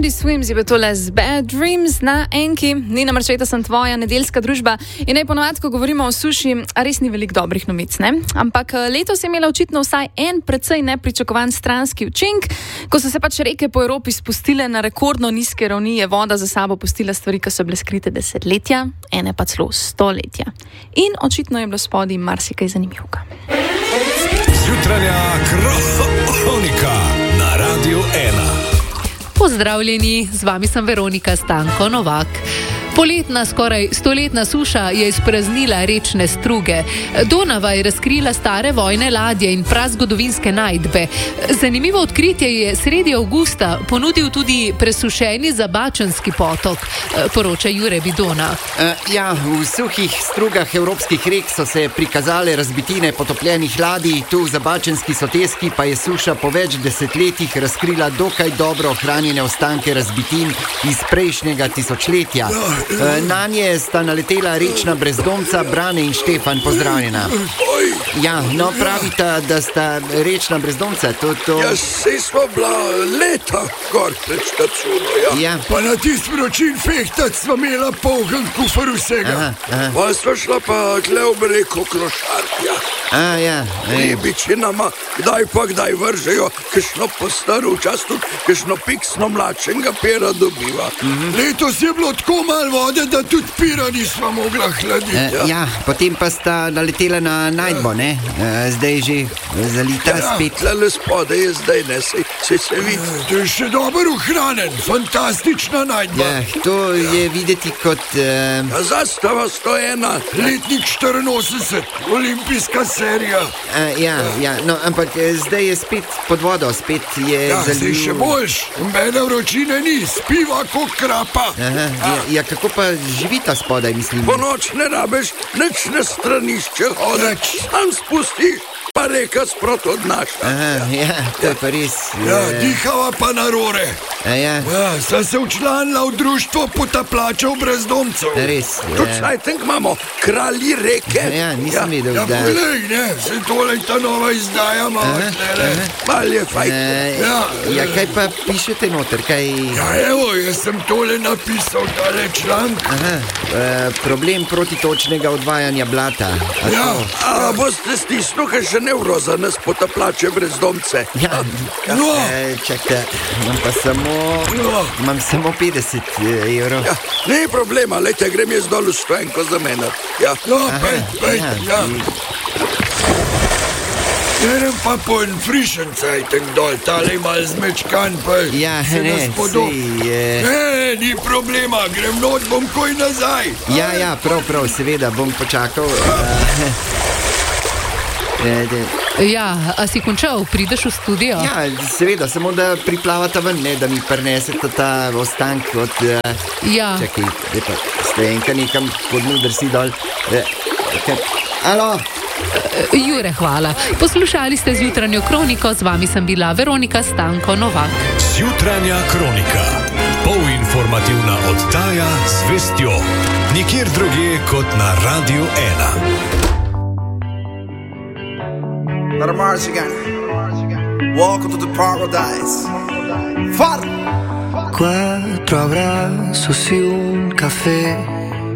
Andy Swims je bil tole z Bad Dreams na Enki. Nina Marčeta sem tvoja nedeljska družba in naj ponovadi, ko govorimo o suši, res ni veliko dobrih novic, ne? Ampak letos je imela očitno vsaj en precej nepričakovan stranski učink. Ko so se pač reke po Evropi spustile na rekordno nizke ravni, je voda za sabo pustila stvari, ki so bile skrite desetletja, ene pa celo stoletja. In očitno je bilo spodaj marsikaj zanimivega. Jutranja kronika na Radiu 1. Pozdravljeni, z vami sem Veronika Stanko Novak. Poletna, skoraj stoletna suša je izpraznila rečne struge. Donava je razkrila stare vojne ladje in prazgodovinske najdbe. Zanimivo odkritje je sredi avgusta ponudil tudi presušeni Zabačanski potok, poroča Jure Bidona. V suhih strugah evropskih rek so se prikazale razbitine potopljenih ladij, tu v Zabačanski soteski pa je suša po več desetletjih razkrila dokaj dobro ohranjene ostanke razbitin iz prejšnjega tisočletja. Na nje sta naletela rečna brezdomca Brane in Štefan. Pozdravljena. Pravita, da sta rečna brezdomca. Sej smo bila leta gor pred štacuno, Pa na tist vročin fehtac smo imela poln kufr vsega. Pa smo šla pa tle v reko Krošartja. Ribičinama, kdaj vržejo, kakšno postaro, včasih tudi kakšno piksno mlačenega pera dobiva. Letos je bilo tako malo vode, da tudi pira nismo mogla hladiti. Potem pa sta naletela na najdbo, ne? Zdaj že zalita spet. Tlele spode je zdaj, ne, se vidi. To je še dobro ohranjen, fantastična najdba. To je videti kot... Zastava 101, letnik 84, olimpijska serija. Ampak zdaj je spet pod vodo, spet je zalil... Zdaj še boljš, mene vročine ni, spiva kot krapa. Kako pa živita spodaj, mislim? Po noč ne rabeš, nič na stranišče hodeš, sam spustiš, pa reka sprot odnaša. To je pa res... Dihava pa na rore. Sem se včlanila v društvo potaplačev brezdomcev. Res, Točnaj tenk imamo, kralji reke. Nisem vedel, da... Poglej, ne, se tole ta nova izdaja malo tlele. Mal je fajn. Kaj pa pišete noter, kaj... Evo, jaz sem tole napisal, tale članek. Problem protitočnega odvajanja blata. Boste stisnil, kaj še nevroza nas potaplače brezdomce. Čakaj, imam samo 50 evrov. Ne problema, lejte, grem jaz dol v Švenko za mene. Pejt. Grem pa po en frišen cajtek dol, tale mal zmečkan, pa se nas podob. Ni problema, grem not, bom koj nazaj. Prav, seveda, bom počakal. A si končal, prideš v studio? Seveda, samo da priplavata ven, ne, da mi prinesete ta ostank od... Čakaj, lepa, stojenka nekam pod njo drsi dol. Alo? Jure, hvala. Poslušali ste Zjutranjo kroniko, z vami sem bila Veronika Stanko Novak. Zjutranja kronika. Polinformativna oddaja z vestjo. Nikjer drugje kot na Radiu 1. Welcome to the paradise. Far. 4 abrazos y un café.